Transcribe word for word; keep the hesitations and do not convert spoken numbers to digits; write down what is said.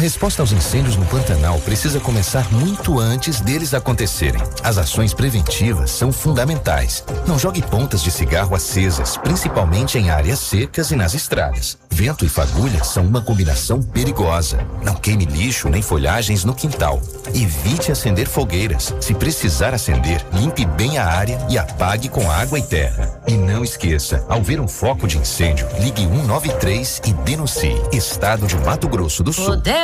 resposta aos incêndios no Pantanal precisa começar muito antes deles acontecerem. As ações preventivas são fundamentais. Não jogue pontas de cigarro acesas, principalmente em áreas secas e nas estradas. Vento e fagulha são uma combinação perigosa. Não queime lixo nem folhagens no quintal. Evite acender fogueiras. Se precisar acender, limpe bem a área e apague com água e terra. E não esqueça, ao ver um foco de incêndio, ligue um nove três e denuncie. Estado de Mato Grosso do Sul.